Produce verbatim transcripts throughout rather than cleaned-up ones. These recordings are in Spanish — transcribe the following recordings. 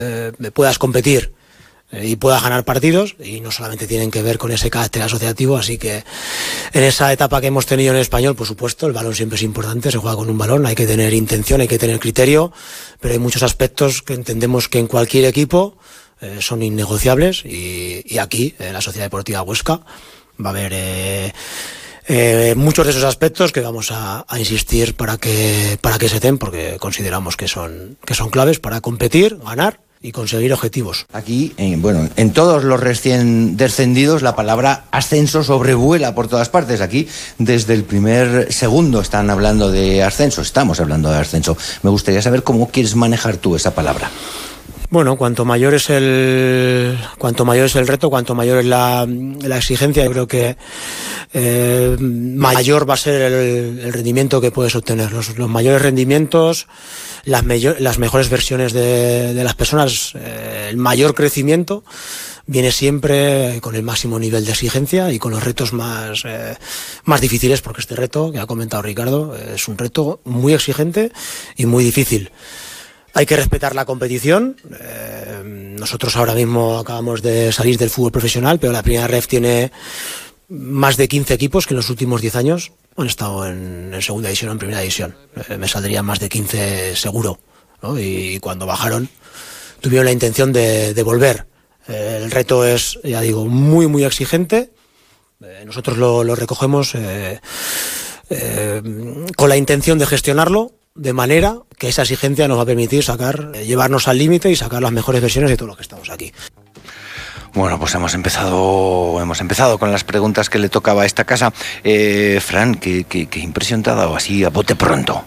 eh, puedas competir y pueda ganar partidos, y no solamente tienen que ver con ese carácter asociativo. Así que en esa etapa que hemos tenido en Español, por supuesto, el balón siempre es importante, se juega con un balón, hay que tener intención, hay que tener criterio, pero hay muchos aspectos que entendemos que en cualquier equipo eh, son innegociables, y, y aquí, en la Sociedad Deportiva Huesca, va a haber eh, eh, muchos de esos aspectos que vamos a, a insistir para que, para que se den, porque consideramos que son, que son claves para competir, ganar y conseguir objetivos. Aquí, eh, bueno, en todos los recién descendidos la palabra ascenso sobrevuela por todas partes. Aquí, desde el primer segundo están hablando de ascenso, estamos hablando de ascenso. Me gustaría saber cómo quieres manejar tú esa palabra. Bueno, cuanto mayor es el cuanto mayor es el reto, cuanto mayor es la, la exigencia, yo creo que eh, mayor va a ser el, el rendimiento que puedes obtener. Los, los mayores rendimientos, las, mayor, las mejores versiones de, de las personas, eh, el mayor crecimiento viene siempre con el máximo nivel de exigencia y con los retos más, eh, más difíciles, porque este reto que ha comentado Ricardo es un reto muy exigente y muy difícil. Hay que respetar la competición. Eh, nosotros ahora mismo acabamos de salir del fútbol profesional, pero la primera ref tiene más de quince equipos que en los últimos diez años han estado en, en segunda división o en primera división. Eh, me saldrían más de quince seguro, ¿no? Y, y cuando bajaron tuvieron la intención de, de volver. Eh, el reto es, ya digo, muy muy exigente. Eh, nosotros lo, lo recogemos eh, eh, con la intención de gestionarlo de manera que esa exigencia nos va a permitir sacar, eh, llevarnos al límite y sacar las mejores versiones de todo lo que estamos aquí. Bueno, pues hemos empezado hemos empezado con las preguntas que le tocaba a esta casa. Eh, Fran, ¿qué, qué, qué impresión te ha dado así a bote pronto?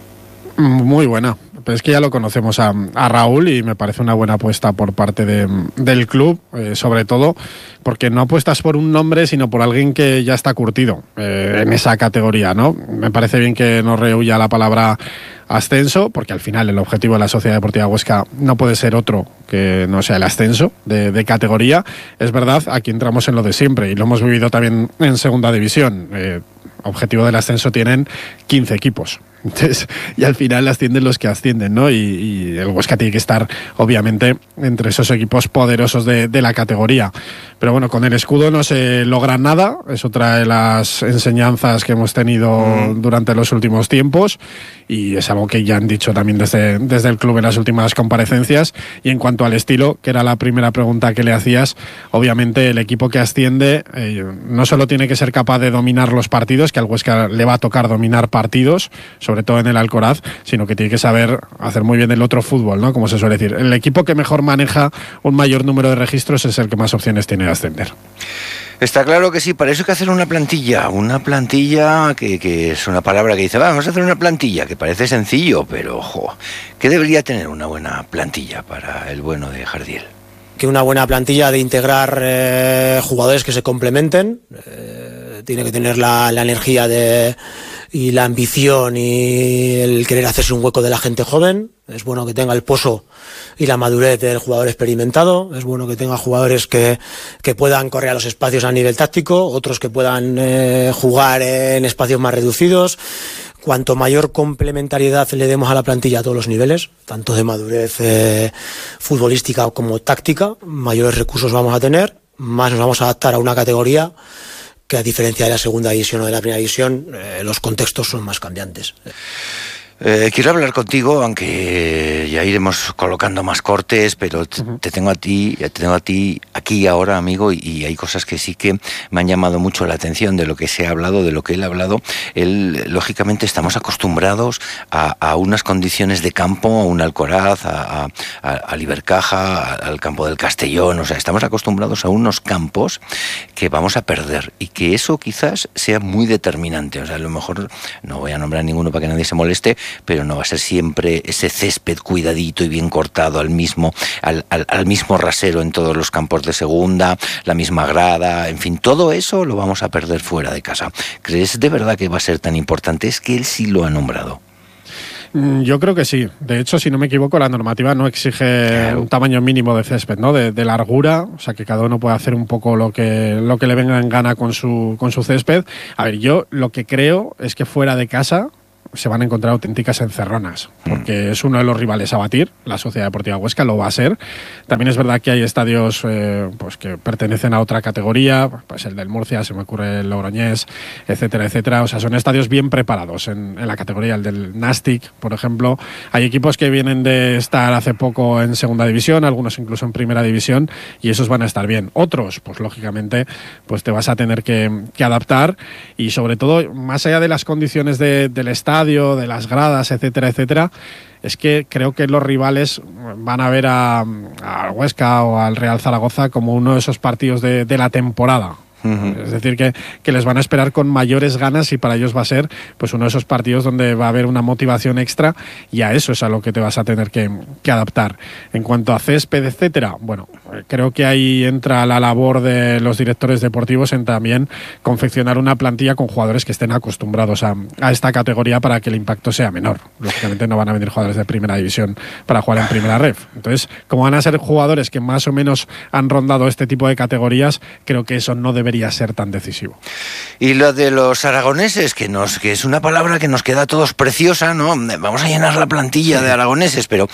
Muy buena. Pero es que ya lo conocemos a, a Raúl y me parece una buena apuesta por parte de, del club, eh, sobre todo porque no apuestas por un nombre, sino por alguien que ya está curtido eh, en esa categoría, ¿no? Me parece bien que no rehuya la palabra ascenso, porque al final el objetivo de la Sociedad Deportiva Huesca no puede ser otro que no sea el ascenso de, de categoría. Es verdad, aquí entramos en lo de siempre y lo hemos vivido también en segunda división. Eh, objetivo del ascenso tienen quince equipos. Entonces, y al final ascienden los que ascienden, ¿no? Y, y el Huesca tiene que estar, obviamente, entre esos equipos poderosos de, de la categoría. Pero bueno, con el escudo no se logra nada. Es otra de las enseñanzas que hemos tenido mm. durante los últimos tiempos. Y es algo que ya han dicho también desde, desde el club en las últimas comparecencias. Y en cuanto al estilo, que era la primera pregunta que le hacías, obviamente el equipo que asciende eh, no solo tiene que ser capaz de dominar los partidos, que al Huesca le va a tocar dominar partidos, sobre todo en el Alcoraz, sino que tiene que saber hacer muy bien el otro fútbol, ¿no? Como se suele decir. El equipo que mejor maneja un mayor número de registros es el que más opciones tiene de ascender. Está claro que sí, para eso hay que hacer una plantilla, una plantilla que, que es una palabra que dice, vamos a hacer una plantilla, que parece sencillo, pero ojo, ¿qué debería tener una buena plantilla para el bueno de Jardiel? Que una buena plantilla de integrar eh, jugadores que se complementen, eh, tiene que tener la, la energía de, y la ambición y el querer hacerse un hueco de la gente joven. Es bueno que tenga el pozo y la madurez del jugador experimentado. Es bueno que tenga jugadores que, que puedan correr a los espacios a nivel táctico, otros que puedan eh, jugar en espacios más reducidos. Cuanto mayor complementariedad le demos a la plantilla a todos los niveles, tanto de madurez eh, futbolística como táctica, mayores recursos vamos a tener, más nos vamos a adaptar a una categoría que, a diferencia de la segunda división o de la primera división, eh, los contextos son más cambiantes. Eh, quiero hablar contigo, aunque ya iremos colocando más cortes, pero uh-huh. te tengo a ti, te tengo a ti aquí ahora, amigo, y, y hay cosas que sí que me han llamado mucho la atención de lo que se ha hablado, de lo que él ha hablado. Él, lógicamente, estamos acostumbrados a, a unas condiciones de campo, a un Alcoraz, a, a, a Ibercaja, a, al campo del Castellón, o sea, estamos acostumbrados a unos campos que vamos a perder y que eso quizás sea muy determinante. O sea, a lo mejor no voy a nombrar ninguno para que nadie se moleste, pero no va a ser siempre ese césped cuidadito y bien cortado al mismo, al, al, al mismo rasero en todos los campos de segunda, la misma grada, en fin, todo eso lo vamos a perder fuera de casa. ¿Crees de verdad que va a ser tan importante? Es que él sí lo ha nombrado. Yo creo que sí. De hecho, si no me equivoco, la normativa no exige claro. un tamaño mínimo de césped, ¿no? De, de largura, o sea, que cada uno puede hacer un poco lo que, lo que le venga en gana con su, con su césped. A ver, yo lo que creo es que fuera de casa se van a encontrar auténticas encerronas, porque es uno de los rivales a batir, la Sociedad Deportiva Huesca lo va a ser. También es verdad que hay estadios eh, pues que pertenecen a otra categoría, pues el del Murcia, se me ocurre el Logroñés, etcétera, etcétera. O sea, son estadios bien preparados en, en la categoría, el del Nastic, por ejemplo. Hay equipos que vienen de estar hace poco en segunda división, algunos incluso en primera división, y esos van a estar bien. Otros, pues lógicamente, pues te vas a tener que, que adaptar, y sobre todo, más allá de las condiciones de, del estadio, de las gradas, etcétera, etcétera, es que creo que los rivales van a ver a, a Huesca o al Real Zaragoza como uno de esos partidos de, de la temporada. Uh-huh. Es decir, que, que les van a esperar con mayores ganas, y para ellos va a ser pues uno de esos partidos donde va a haber una motivación extra, y a eso es a lo que te vas a tener que, que adaptar. En cuanto a césped, etcétera, bueno, creo que ahí entra la labor de los directores deportivos en también confeccionar una plantilla con jugadores que estén acostumbrados a, a esta categoría para que el impacto sea menor. Lógicamente no van a venir jugadores de primera división para jugar en primera ref. Entonces, como van a ser jugadores que más o menos han rondado este tipo de categorías, creo que eso no debería ser tan decisivo. Y lo de los aragoneses, que nos que es una palabra que nos queda a todos preciosa, ¿no? Vamos a llenar la plantilla sí. de aragoneses, pero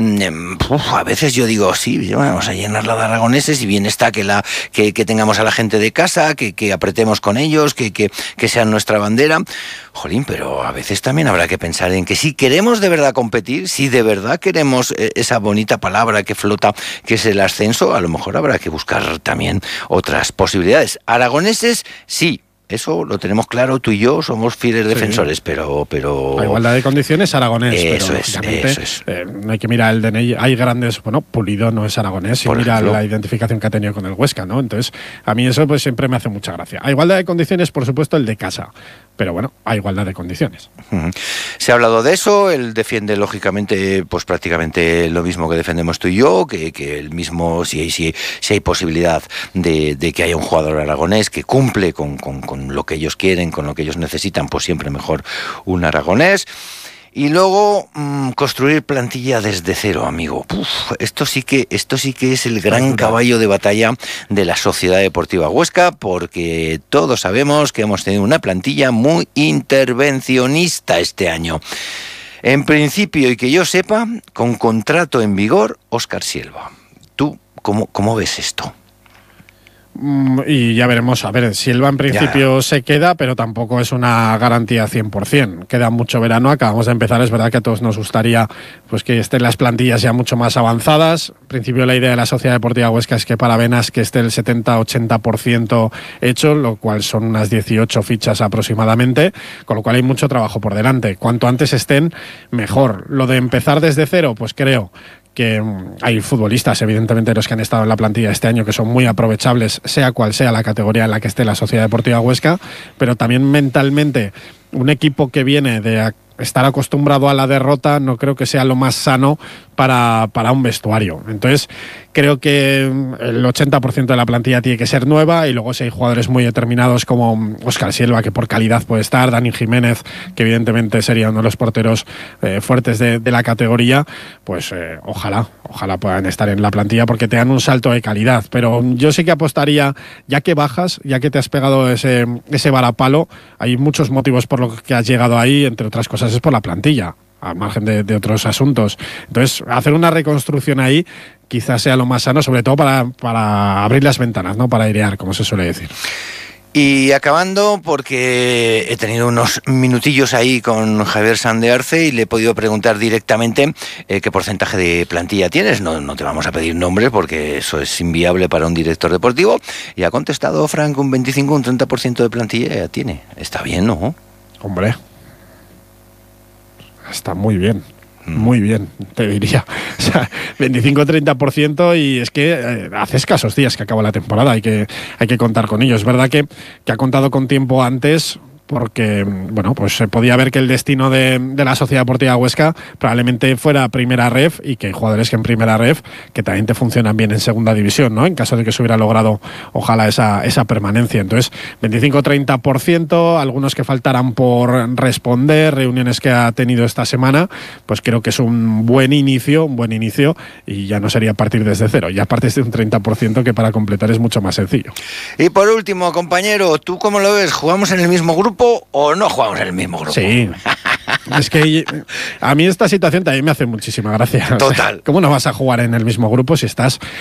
uf, a veces yo digo, sí, vamos a llenarla de aragoneses, y bien está que la que, que tengamos a la gente de casa, que, que apretemos con ellos, que, que, que sean nuestra bandera. Jolín, pero a veces también habrá que pensar en que si queremos de verdad competir, si de verdad queremos esa bonita palabra que flota, que es el ascenso, a lo mejor habrá que buscar también otras posibilidades. Aragoneses, sí, eso lo tenemos claro, tú y yo somos fieles defensores, sí. pero, pero... A igualdad de condiciones, aragonés. Eso pero, es, eso es. Eh, no hay que mirar el D N I, hay grandes, bueno, Pulido no es aragonés, si mira la identificación que ha tenido con el Huesca, ¿no? Entonces, a mí eso pues siempre me hace mucha gracia. A igualdad de condiciones, por supuesto, el de casa. Pero bueno, a igualdad de condiciones. Uh-huh. Se ha hablado de eso, él defiende lógicamente pues prácticamente lo mismo que defendemos tú y yo, que, que el mismo, si hay, si, si hay posibilidad de, de que haya un jugador aragonés que cumple con, con, con lo que ellos quieren, con lo que ellos necesitan, pues siempre mejor un aragonés. Y luego mmm, construir plantilla desde cero, amigo. Uf, esto sí que esto sí que es el gran caballo de batalla de la Sociedad Deportiva Huesca, porque todos sabemos que hemos tenido una plantilla muy intervencionista este año. En principio, y que yo sepa, con contrato en vigor, Óscar Silva. ¿Tú cómo, cómo ves esto? Y ya veremos, a ver, Silva en principio ya. se queda, pero tampoco es una garantía cien por ciento. Queda mucho verano, acabamos de empezar, es verdad que a todos nos gustaría pues que estén las plantillas ya mucho más avanzadas. En principio la idea de la Sociedad Deportiva Huesca es que para Venas que esté el setenta a ochenta por ciento hecho, lo cual son unas dieciocho fichas aproximadamente, con lo cual hay mucho trabajo por delante. Cuanto antes estén, mejor. Lo de empezar desde cero, pues creo que hay futbolistas, evidentemente, los que han estado en la plantilla este año, que son muy aprovechables, sea cual sea la categoría en la que esté la Sociedad Deportiva Huesca, pero también mentalmente un equipo que viene de estar acostumbrado a la derrota no creo que sea lo más sano para, para un vestuario. Entonces creo que el ochenta por ciento de la plantilla tiene que ser nueva, y luego si hay jugadores muy determinados como Óscar Silva, que por calidad puede estar, Dani Jiménez, que evidentemente sería uno de los porteros eh, fuertes de, de la categoría, pues eh, ojalá, ojalá puedan estar en la plantilla porque te dan un salto de calidad. Pero yo sí que apostaría, ya que bajas, ya que te has pegado ese, ese varapalo, hay muchos motivos por los que has llegado ahí, entre otras cosas es por la plantilla, a margen de, de otros asuntos. Entonces, hacer una reconstrucción ahí quizás sea lo más sano, sobre todo para, para abrir las ventanas, ¿no? Para airear, como se suele decir. Y acabando, porque he tenido unos minutillos ahí con Javier Sandearce y le he podido preguntar directamente eh, qué porcentaje de plantilla tienes. No, no te vamos a pedir nombres porque eso es inviable para un director deportivo. Y ha contestado Frank, un veinticinco, un treinta por ciento de plantilla ya tiene. Está bien, ¿no? Hombre, está muy bien. Muy bien, te diría. O sea, veinticinco a treinta por ciento, y es que eh, hace escasos días que acaba la temporada, hay que, hay que contar con ellos. Es verdad que, que ha contado con tiempo antes, porque, bueno, pues se podía ver que el destino de, de la Sociedad Deportiva Huesca probablemente fuera primera ref, y que hay jugadores que en primera ref que también te funcionan bien en segunda división, ¿no? En caso de que se hubiera logrado, ojalá, esa, esa permanencia. Entonces, veinticinco a treinta por ciento, algunos que faltaran por responder, reuniones que ha tenido esta semana, pues creo que es un buen inicio, un buen inicio, y ya no sería partir desde cero, ya partes de un treinta por ciento que para completar es mucho más sencillo. Y por último, compañero, ¿tú cómo lo ves? ¿Jugamos en el mismo grupo o no jugamos en el mismo grupo? Sí, Es que a mí esta situación también me hace muchísima gracia. Total. ¿Cómo no vas a jugar en el mismo grupo si estás